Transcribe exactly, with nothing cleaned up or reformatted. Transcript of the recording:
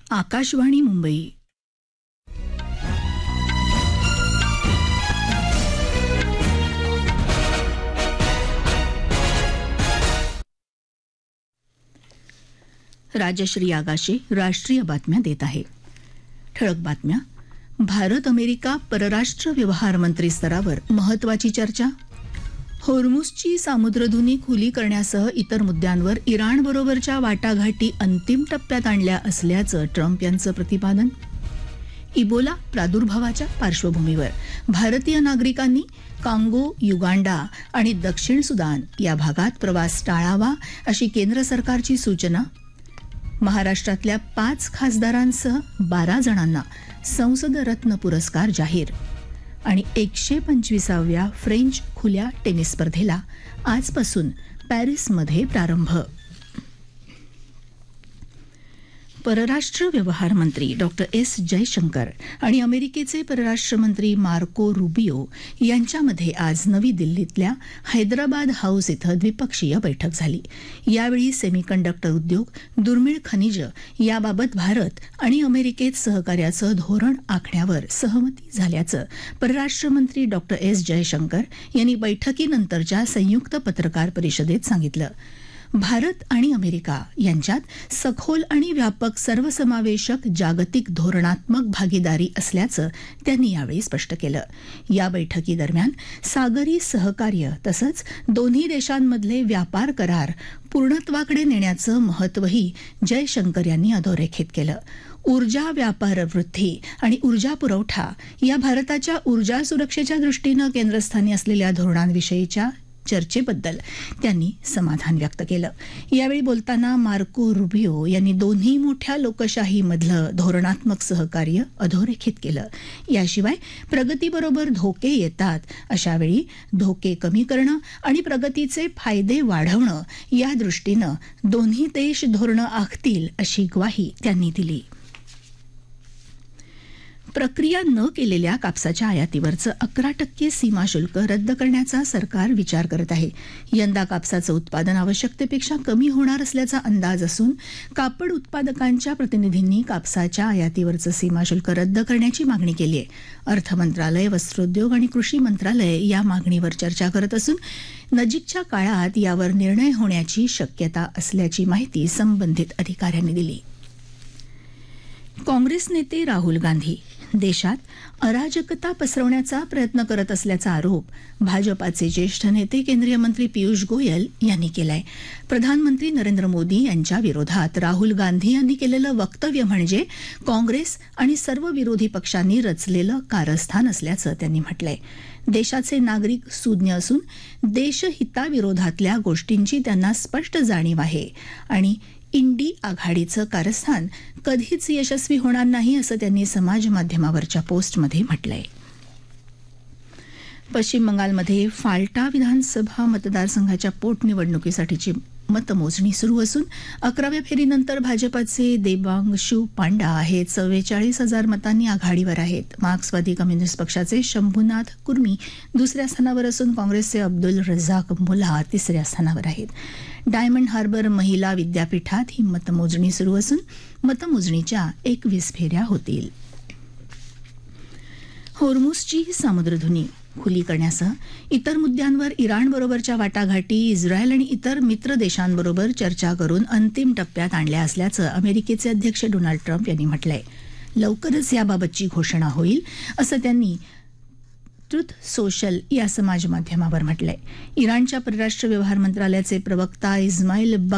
आकाशवाणी मुंबई. राजश्री आगाशे राष्ट्रीय बातम्या देत आहे. ठळक बातम्या. भारत अमेरिका परराष्ट्र व्यवहार मंत्री स्तरावर महत्वाची चर्चा. होर्मुझची सामुद्रधुनी खुली करण्यासह इतर मुद्द्यांवर इराणबरोबरच्या वाटाघाटी अंतिम टप्प्यात आणल्या असल्याचं ट्रम्प यांचं प्रतिपादन. इबोला प्रादुर्भावाच्या पार्श्वभूमीवर भारतीय नागरिकांनी कांगो, युगांडा आणि दक्षिण सुदान या भागात प्रवास टाळावा अशी केंद्र सरकारची सूचना. महाराष्ट्रातल्या पाच खासदारांसह बारा जणांना संसद रत्न पुरस्कार जाहीर. आणि एकशे पंचवीसाव्या फ्रेंच खुल्या टेनिस स्पर्धेला आजपासून पॅरिसमध्ये प्रारंभ. परराष्ट्र व्यवहार मंत्री डॉक्टर एस जयशंकर आणि अमेरिकेचे परराष्ट्र मंत्री मार्को रुबियो यांच्यामध्ये आज नवी दिल्लीतल्या हैदराबाद हाऊस इथं द्विपक्षीय बैठक झाली. यावेळी सेमीकंडक्टर उद्योग, दुर्मिळ खनिज याबाबत भारत आणि अमेरिकेत सहकार्याचं धोरण आखण्यावर सहमती झाल्याचं परराष्ट्र मंत्री डॉक्टर एस जयशंकर यांनी बैठकीनंतरच्या संयुक्त पत्रकार परिषदेत सांगितलं. भारत आणि अमेरिका यांच्यात सखोल आणि व्यापक सर्वसमावेशक जागतिक धोरणात्मक भागीदारी असल्याचं त्यांनी यावेळी स्पष्ट केलं. या बैठकीदरम्यान सागरी सहकार्य तसंच दोन्ही देशांमधले व्यापार करार पूर्णत्वाकडे नेण्याचं महत्त्वही जयशंकर यांनी अधोरेखित केलं. ऊर्जा व्यापार वृद्धी आणि ऊर्जा पुरवठा या भारताच्या ऊर्जा सुरक्षेच्या दृष्टीनं केंद्रस्थानी असलेल्या धोरणांविषयीच्या चर्चेबद्दल त्यांनी समाधान व्यक्त केलं. यावेळी बोलताना मार्को रुबियो यांनी दोन्ही मोठ्या लोकशाहीमधलं धोरणात्मक सहकार्य अधोरेखित केलं. याशिवाय प्रगतीबरोबर धोके येतात, अशावेळी धोके कमी करणं आणि प्रगतीचे फायदे वाढवणं या दृष्टीनं दोन्ही देश धोरणं आखतील अशी ग्वाही त्यांनी दिली. प्रक्रिया न केलेल्या कापसाच्या आयातीवरचं अकरा टक्के सीमा शुल्क रद्द करण्याचा सरकार विचार करत आहे. यंदा कापसाचं उत्पादन आवश्यकतेपेक्षा कमी होणार असल्याचा अंदाज असून कापड उत्पादकांच्या प्रतिनिधींनी कापसाच्या आयातीवरचं सीमा शुल्क रद्द करण्याची मागणी केली आहे. अर्थ मंत्रालय, वस्त्रोद्योग आणि कृषी मंत्रालय या मागणीवर चर्चा करत असून नजीकच्या काळात यावर निर्णय होण्याची शक्यता असल्याची माहिती संबंधित अधिकाऱ्यांनी दिली. काँग्रेस नेते राहुल गांधी देशात अराजकता पसरवण्याचा प्रयत्न करत असल्याचा आरोप भाजपाचे ज्येष्ठ नेते केंद्रीय मंत्री पियुष गोयल यांनी केलाय. प्रधानमंत्री नरेंद्र मोदी यांच्या विरोधात राहुल गांधी यांनी केलेलं वक्तव्य म्हणजे काँग्रेस आणि सर्व विरोधी पक्षांनी रचलेलं कारस्थान असल्याचं त्यांनी म्हटलंय. देशाचे नागरिक सुज्ञ असून देशहिताविरोधातल्या गोष्टींची त्यांना स्पष्ट जाणीव आहे आणि इंडी आघाडीचं कारस्थान कधीच यशस्वी होणार नाही असं त्यांनी समाज माध्यमावरच्या पोस्टमध्ये म्हटलंय. पश्चिम बंगालमध्ये फाल्टा विधानसभा मतदारसंघाच्या पोटनिवडणुकीसाठीची मतमोजणी सुरू असून अकराव्या फेरीनंतर भाजपाचे देबांशू पांडा हे चव्वेचाळीस हजार मतांनी आघाडीवर आहेत. मार्क्सवादी कम्युनिस्ट पक्षाचे शंभूनाथ कुर्मी दुसऱ्या स्थानावर असून काँग्रेसचे अब्दुल रझाक मुल्ला तिसऱ्या स्थानावर आहेत. डायमंड हार्बर महिला विद्यापीठात ही मतमोजणी सुरू असून मतमोजणीच्या एकवीस फेऱ्या होतील. होर्मुझची सामुद्रधुनी खुली करण्यासह इतर मुद्द्यांवर इराणबरोबरच्या वाटाघाटी इस्रायल आणि इतर मित्र देशांबरोबर चर्चा करून अंतिम टप्प्यात आणल्या असल्याचं अमेरिकेचे अध्यक्ष डोनाल्ड ट्रम्प यांनी म्हटलंय. लवकरच याबाबतची घोषणा होईल असं त्यांनी ट्रुथ सोशल या समाज माध्यमावर म्हटलंय. इराणच्या परराष्ट्र व्यवहार मंत्रालयाचे प्रवक्ता इस्माईल